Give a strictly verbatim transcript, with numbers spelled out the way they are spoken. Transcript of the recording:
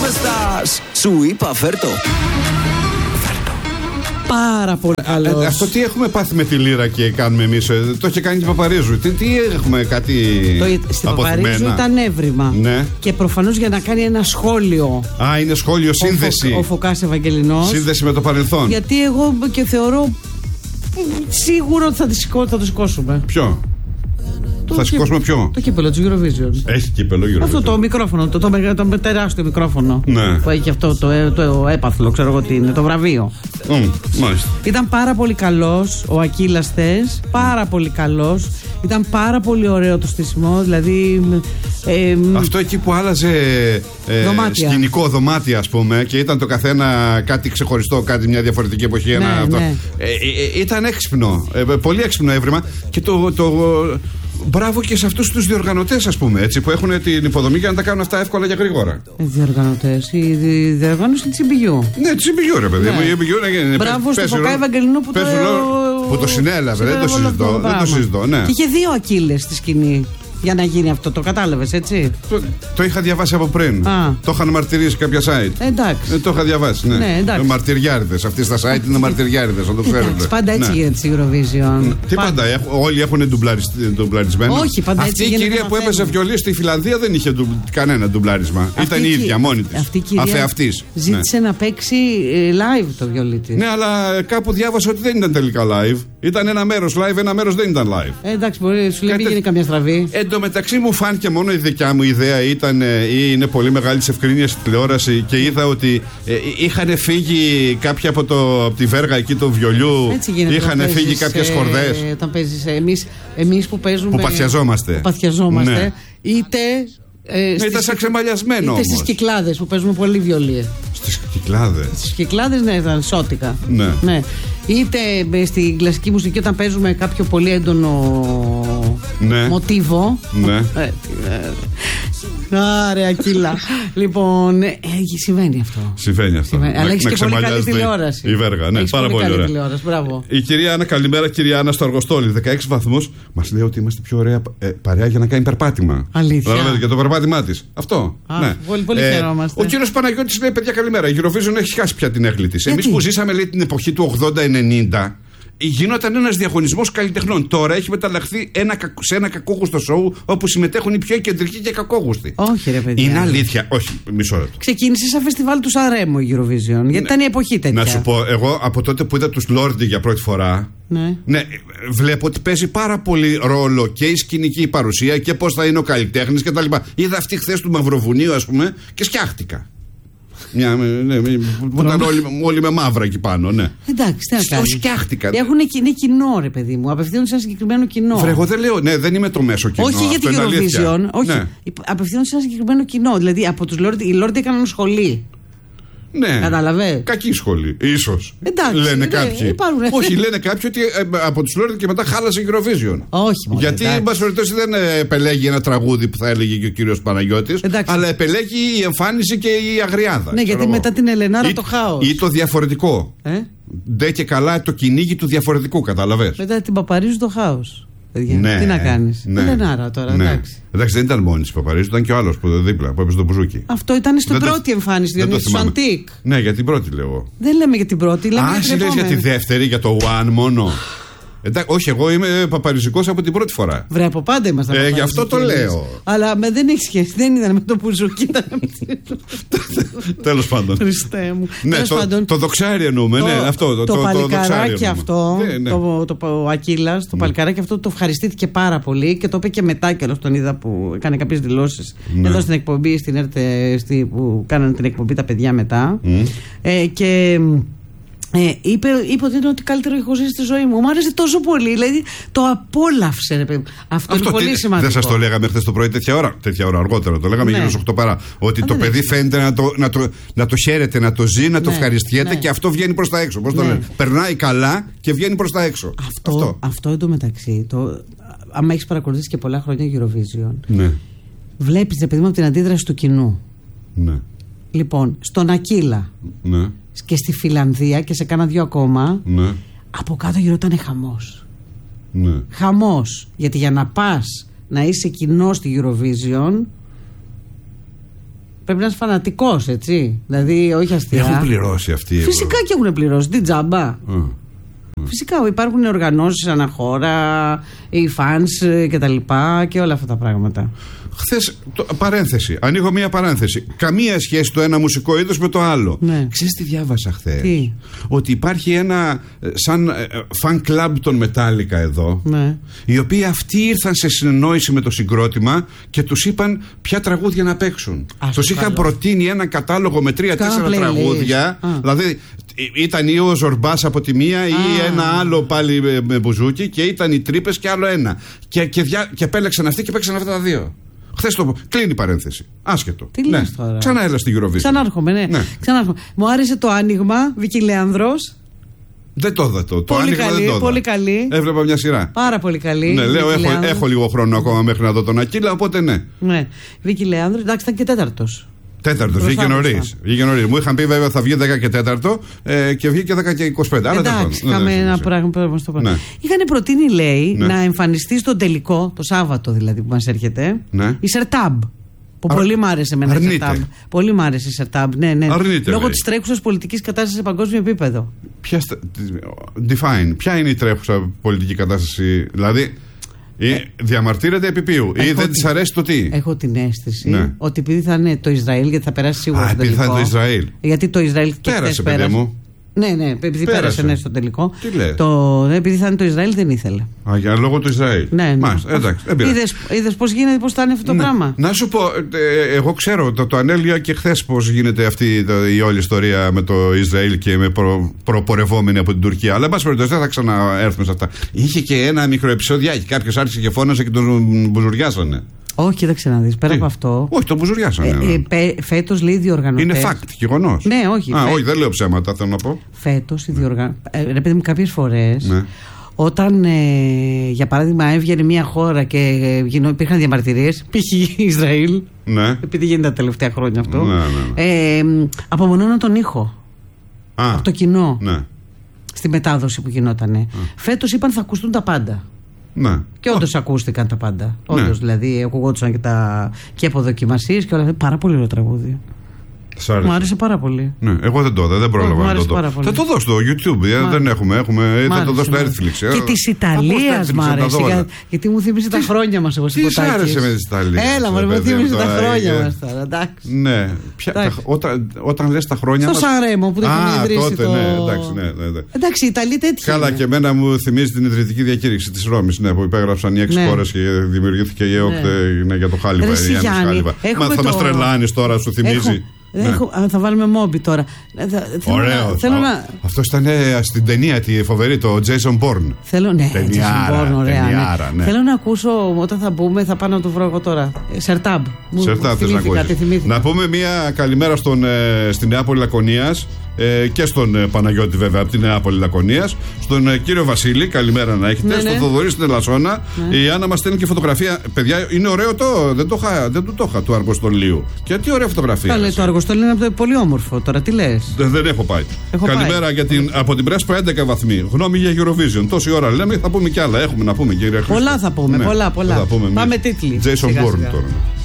στάς? Σου είπα φέρτο. Πάρα πολύ καλός. Ε, αυτό τι έχουμε πάθει με τη Λύρα και κάνουμε εμείς? Ε, το είχε κάνει και Παπαρίζου. Τι, τι έχουμε, κάτι το, στην Παπαρίζου ήταν έβριμα. Ναι. Και προφανώς για να κάνει ένα σχόλιο. Α, είναι σχόλιο, σύνδεση. Ο, ο Φωκάς Ευαγγελινός. Σύνδεση με το παρελθόν. Γιατί εγώ και θεωρώ σίγουρο ότι θα, θα το σηκώσουμε. Ποιο? Το θα κύπ... σηκώσουμε ποιο? Το κύπελο του Eurovision. Έχει κύπελο Eurovision. Αυτό το μικρόφωνο, το, το, το, το τεράστιο μικρόφωνο. Ναι. Που έχει αυτό το, το, το έπαθλο, ξέρω εγώ τι είναι, το βραβείο. Mm, μάλιστα. Ήταν πάρα πολύ καλός ο Ακύλας Θες, πάρα πολύ καλός. Ήταν πάρα πολύ ωραίο το στήσιμο, δηλαδή. Ε, αυτό εκεί που άλλαζε ε, δωμάτια. σκηνικό δωμάτια, ας πούμε, και ήταν το καθένα κάτι ξεχωριστό, κάτι μια διαφορετική εποχή. Ένα, ναι, αυτό. Ναι. Ε, ε, ήταν έξυπνο, ε, πολύ έξυπνο έβριμα. Και το, το, μπράβο και σε αυτούς τους διοργανωτές, ας πούμε, έτσι, που έχουν την υποδομή για να τα κάνουν αυτά εύκολα και γρήγορα. Οι διοργανωτές, η διοργάνωση της Ιμπηγιού. Ναι, της Ιμπηγιού, ρε παιδί μου. Ναι. Μπράβο στον Φωκά Ευαγγελινό που, το... που το συνέλαβε, δεν το συζητώ. Δεν το συζητώ, ναι. Και είχε δύο Ακύλες στη σκηνή. Για να γίνει αυτό, το κατάλαβες, έτσι. Το, το είχα διαβάσει από πριν. Α. Το είχαν μαρτυρήσει κάποια site. Εντάξει. Ε, το είχα διαβάσει, ναι. ναι μαρτυριάριδες. Αυτοί στα site είναι μαρτυριάριδες, να το ξέρετε. Πάντα έτσι ναι. γίνεται στη Eurovision. Τι πάντα, πάντα όλοι έχουν ντουμπλαρισμένο. Όχι, πάντα αυτή έτσι. Αυτή η κυρία που έπαιζε βιολί στη Φιλανδία δεν είχε ντου, κανένα ντουμπλάρισμα. Αυτή Ήταν η ίδια μόνη της. Αυτή η κυρία ζήτησε ναι. να παίξει live το βιολί της. Ναι, αλλά κάπου διάβασα ότι δεν ήταν τελικά live. Ήταν ένα μέρος live, ένα μέρος δεν ήταν live. Ε, εντάξει, μπορεί, σου λέει μην γίνει καμιά στραβή. Εν τω μεταξύ μου φάνηκε μόνο η δικιά μου ιδέα ήταν ή είναι πολύ μεγάλη ευκρίνεια στη τηλεόραση και είδα ότι ε, είχαν φύγει κάποια από, το, από τη βέργα εκεί του βιολιού. Είχαν φύγει κάποιες χορδές. Ε, όταν παίζεις, εμείς, εμείς που παίζουμε. Που παθιαζόμαστε. Που παθιαζόμαστε ναι. Είτε. Ε, ναι, ήταν σαν ξεμαλιασμένο είτε όμως. Στις κυκλάδες που παίζουμε πολύ βιολί. Στις κυκλάδες. Στις κυκλάδες, ναι, ήταν σώτικα. Ναι. ναι. Είτε στην κλασική μουσική όταν παίζουμε κάποιο πολύ έντονο ναι. μοτίβο. Ναι. Άρε Ακύλα. Λοιπόν, ε, συμβαίνει αυτό. Συμβαίνει αυτό. Συμβαίνει. Αλλά έχει και πολύ καλή τηλεόραση. Η βέργα, ναι, έχεις πάρα πολύ, πολύ ωραία. Μπράβο. Η κυρία Άννα, καλημέρα κυρία Άννα στο Αργοστόλι. δεκαέξι βαθμούς. Μας λέει ότι είμαστε πιο ωραία ε, παρέα για να κάνει περπάτημα. Αλήθεια. Δηλαδή για το περπάτημά της. Αυτό. Α, ναι. Πολύ, πολύ ε, χαιρόμαστε. Ο κύριος Παναγιώτης λέει: παιδιά, καλημέρα. Η Eurovision έχει χάσει πια την έγκλη της. Εμείς που ζήσαμε λέει, την εποχή του ογδόντα ενενήντα. Γινόταν ένας διαγωνισμός καλλιτεχνών. Τώρα έχει μεταλλαχθεί ένα, σε ένα κακόγουστο σοου όπου συμμετέχουν οι πιο κεντρικοί και κακόγουστοι. Όχι, ρε παιδιά. Είναι αλήθεια. Όχι, μισό λεπτό. Ξεκίνησε σαν φεστιβάλ του Σαρέμου η Eurovision. Γιατί ναι. ήταν η εποχή τέτοια. Να σου πω, εγώ από τότε που είδα τους Λόρντι για πρώτη φορά. Ναι. ναι. Βλέπω ότι παίζει πάρα πολύ ρόλο και η σκηνική παρουσία και πώς θα είναι ο καλλιτέχνης κτλ. Είδα αυτή χθες του Μαυροβουνίου, ας πούμε, και σκιάχτηκα. Μια, ναι, που ήταν όλοι, όλοι με μαύρα εκεί πάνω, ναι. Εντάξει, τι να κάνεις. Το σκιάχτηκαν. Έχουν είναι κοινό, ρε παιδί μου. Απευθύνονται σε ένα συγκεκριμένο κοινό. Βρε, εγώ δεν λέω, ναι, δεν είμαι το μέσο κοινό. Όχι για την Eurovision. Όχι. Ναι. Απευθύνονται σε ένα συγκεκριμένο κοινό. Δηλαδή από τους Λόρντι, οι Λόρντι έκαναν σχολή. Ναι. Κατάλαβε. Κακή σχολή, ίσως. Εντάξει. Λένε ναι, κάποιοι. Υπάρχουν. Όχι, λένε κάποιοι ότι ε, από τους Λόρντι και μετά χάλασε η Eurovision. Όχι, μόνο. Γιατί, εν πάση περιπτώσει, δεν επελέγει ένα τραγούδι που θα έλεγε και ο κύριος Παναγιώτης. Εντάξει. Αλλά επελέγει η εμφάνιση και η αγριάδα. Ναι, γιατί μετά την Ελενάρα ή, το χάος. Ή το διαφορετικό. Ε? Ντε και καλά το κυνήγι του διαφορετικού, κατάλαβες. Μετά την Παπαρίζου το χάος. Ναι, τι να κάνεις. Ναι, Ελενάρα τώρα, ναι. εντάξει. Εντάξει, δεν ήταν μόνη τη Παπαρίζου, ήταν και ο άλλος που δίπλα, που έπαιζε το μπουζούκι. Αυτό ήταν στην πρώτη το... εμφάνιση, Διονύση του Αντίκ. Ναι, για την πρώτη λέω. Δεν λέμε για την πρώτη, λέμε Α, για την για τη δεύτερη, για το One μόνο. Εντάξει, όχι, εγώ είμαι παπαριζικός από την πρώτη φορά. Βρε, από πάντα ήμασταν. Ε, γι' αυτό το λέω. Αλλά με, δεν έχει σχέση, δεν ήταν με το μπουζούκι. Τέλος πάντων. Χριστέ μου. Ναι, το, πάντων, το δοξάρι εννοούμε, ναι, αυτό. Το, το, το παλικαράκι το αυτό, ναι, ναι. το, το, ο Ακύλας, το ναι. παλικαράκι αυτό το ευχαριστήθηκε πάρα πολύ και το είπε και μετά κιόλας, τον είδα που έκανε κάποιες δηλώσεις ναι. εδώ στην εκπομπή, στην ΕΡΤ, που κάνανε την εκπομπή τα παιδιά μετά. Mm. Ε, και. Ε, είπε, είπε ότι είναι ότι καλύτερο έχω ζήσει στη ζωή μου. Μου άρεσε τόσο πολύ. Δηλαδή το απόλαυσε, ρε παιδί. Αυτό, Αυτό είναι πολύ τι, σημαντικό. Δεν σας το λέγαμε χθες το πρωί τέτοια ώρα. Τέτοια ώρα αργότερα. Το λέγαμε ναι. γύρω στις οκτώ παρά. Ότι Α, το παιδί έχει. φαίνεται να το, να, το, να το χαίρεται, να το ζει, να ναι. το ευχαριστιέται ναι. και αυτό βγαίνει προς τα έξω. Πώς ναι. το λένε. Περνάει καλά και βγαίνει προς τα έξω. Αυτό, αυτό. αυτό εντωμεταξύ. Το, άμα έχεις παρακολουθήσει και πολλά χρόνια Eurovision, ναι. βλέπεις, ρε παιδί μου, από την αντίδραση του κοινού. Ναι. Λοιπόν, στον Ακύλα. Ναι. Και στη Φιλανδία και σε κάνα δυο ακόμα ναι. από κάτω γινόταν χαμός ναι. χαμός γιατί για να πας να είσαι κοινός στη Eurovision Πρέπει να είσαι φανατικός, έτσι. Δηλαδή, όχι αστεία. Έχουν πληρώσει αυτοί. Φυσικά και έχουν πληρώσει. Τι τζάμπα. Mm. Φυσικά υπάρχουν οργανώσεις αναχώρα, οι fans και τα λοιπά και όλα αυτά τα πράγματα. Χθες, το, παρένθεση, ανοίγω μία παρένθεση. Καμία σχέση το ένα μουσικό είδος με το άλλο. Ναι. Ξέρεις τι διάβασα χθες? Τι? Ότι υπάρχει ένα σαν fan club των Metallica εδώ, Ναι. οι οποίοι αυτοί ήρθαν σε συνεννόηση με το συγκρότημα και τους είπαν ποια τραγούδια να παίξουν. Τους είχαν προτείνει ένα κατάλογο με τρία-τέσσερα τραγούδια. Α. Δηλαδή ήταν ή ο Ζορμπάς από τη μία ή Α. ένα άλλο πάλι με μπουζούκι, και ήταν οι Τρύπες και άλλο ένα. Και, και, δια, και επέλεξαν αυτοί και παίξαν αυτά τα δύο. Χθες το κλείνει η παρένθεση. Άσχετο. Τι λες τώρα? Ξανά έλα στην Eurovision. Ξανάρχομαι, ναι. ναι. Ξανάρχομαι. Μου άρεσε το άνοιγμα, Βίκυ Λέανδρος. Δεν το είδα το. Το πολύ άνοιγμα καλή, δεν το είδα. Πολύ καλή. Έβλεπα μια σειρά. Πάρα πολύ καλή. Ναι, λέω, έχω, έχω λίγο χρόνο ακόμα μέχρι να δω τον Ακύλα, οπότε ναι. Ναι. Βίκυ Λέανδρος, εντάξει, ήταν και τέταρτος. Τέταρτος, βγήκε νωρίς. Μου είχαν πει βέβαια θα βγει δέκα και τέταρτο ε, και βγήκε δέκα και είκοσι πέντε. Εντάξει, αλλά είχαμε ένα πράγμα που μας το πω. Ναι. Είχαν προτείνει, λέει, ναι. να εμφανιστεί στον τελικό, το Σάββατο δηλαδή που μας έρχεται, ναι. η Σερτάμπ. Που Αρ... πολύ μ' άρεσε εμένα η Σερτάμπ. Πολύ μ' άρεσε η Σερτάμπ, ναι, ναι. Αρνείται, λόγω της τρέχουσας πολιτικής κατάστασης σε παγκόσμιο επίπεδο. Ποια, define, ποια είναι η τρέχουσα πολιτική κατάσταση, δηλαδή. Ή ε, διαμαρτύρεται επί ποιου, ή δεν της αρέσει το τι? Έχω την αίσθηση ναι. ότι επειδή θα είναι το Ισραήλ, γιατί θα περάσει σίγουρα Α, στο τελικό. επειδή θα είναι το Ισραήλ. Γιατί το Ισραήλ και πέρασε, παιδί πέρασε. μου. Ναι, ναι, επειδή πέρασε, πέρασε ναι, στο τελικό. Τι λέει? Το, ναι, επειδή θα είναι το Ισραήλ δεν ήθελε. Α, για λόγω του Ισραήλ. Ναι, ναι. Μάλιστα, εντάξει. Είδες πώς γίνεται, πώς θα είναι αυτό το ναι. πράγμα. Να σου πω, ε, εγώ ξέρω, το, το ανέλυα και χθες πώς γίνεται αυτή το, η όλη ιστορία με το Ισραήλ και με προ, προπορευόμενη από την Τουρκία. Αλλά εν πάση περιπτώσει δεν θα ξαναέρθουμε σε αυτά. Είχε και ένα μικρό επεισοδιάκι. Κάποιος άρχισε και φώνασε και τον μπουζουριάσανε. Όχι, κοίταξε να δεις, πέρα Τι? από αυτό. Όχι, τον μπουζουριάσανε. Ε, ε, φέτος λέει οι διοργανωτές. Είναι fact, γεγονός. Ναι, όχι. Α, φέ... όχι, δεν λέω ψέματα, θέλω να πω. Φέτος οι διοργανωτές. Ε, ρε παιδί μου, κάποιες φορές. Ναι. Όταν, ε, για παράδειγμα, έβγαινε μια χώρα και ε, υπήρχαν διαμαρτυρίες, π.χ. Ισραήλ. Ναι. Επειδή γίνεται τα τελευταία χρόνια αυτό. Ναι, ναι, ναι. Ε, απομονώναν τον ήχο. Α, από το κοινό. Ναι. Στη μετάδοση που γινότανε. Φέτος είπαν θα ακουστούν τα πάντα. Ναι. Και όντως oh. ακούστηκαν τα πάντα. Ναι. Όντως, δηλαδή, ακουγόντουσαν και, τα... και αποδοκιμασίες και όλα αυτά. Πάρα πολύ ωραίο τραγούδι. Μου άρεσε πάρα πολύ. Ναι, εγώ δεν το είδα, δεν πρόλαβα να το δω. Θα το δω στο YouTube, Μ' δεν έχουμε. έχουμε θα το δω στο Netflix. Και τη Ιταλία μ' άρεσε. Για, γιατί μου θύμισε τα χρόνια μας. Τι σ' άρεσε με τη Ιταλία? Έλα, μου θύμισε τα χρόνια μας τώρα. Εντάξει. Ναι, όταν λες τα χρόνια μας. Στο Σαρέμο που το είχαμε ιδρύσει. Τότε, ναι, εντάξει. Εντάξει, η Ιταλία τέτοια. Καλά, και εμένα μου θυμίζει την ιδρυτική διακήρυξη της Ρώμης που υπέγραψαν οι έξι χώρες και δημιουργήθηκε η ΕΟΚ για το χάλιβα. Θα μας τρελάνεις τώρα, σου θυμίζει. Ναι. Έχω, θα βάλουμε μόμπι τώρα. Ωραίο. Θέλω να... Αυτό ήταν στην ταινία τη φοβερή, το Jason Bourne. Θέλω, ναι, ταινιάρα, Jason Bourne, ωραία, ταινιάρα, ναι. Ναι. Θέλω να ακούσω όταν θα μπούμε, θα πάω να το βρω εγώ τώρα. Σερτάμπ. Σερτάμπ θες να ακούσεις. Να πούμε μια καλημέρα στον, ε, στην Νεάπολη Λακωνίας ε, και στον ε, Παναγιώτη βέβαια από την Νεάπολη Λακωνίας. Στον ε, κύριο Βασίλη, καλημέρα να έχετε. Ναι, στον ναι. Θοδωρή στην Ελασσόνα. Ναι. Η Άννα μας στέλνει και φωτογραφία. Παιδιά, είναι ωραίο το. Δεν το είχα, δεν το είχα του Αργοστολίου. Και τι ωραία φωτογραφία. Καλέ, το Αργοστολίο είναι πολύ όμορφο τώρα, τι λες? Δεν, δεν έχω πάει. Έχω καλημέρα πάει. Για την, από την Πρέσπα έντεκα βαθμοί. Γνώμη για Eurovision. Τόση ώρα λέμε, θα πούμε κι άλλα. Έχουμε να πούμε, κύριε Χρήστο. Πολλά θα πούμε, ναι, πολλά, πολλά. Θα πούμε πάμε τίτλοι. Jason Bourne τώρα.